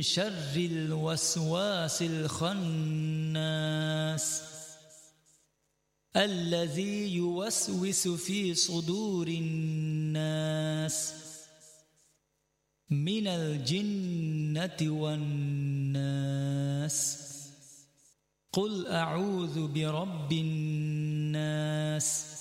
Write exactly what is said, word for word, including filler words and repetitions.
شر الوسواس الخناس الذي يوسوس في صدور الناس من الجنة والناس. قل أعوذ برب الناس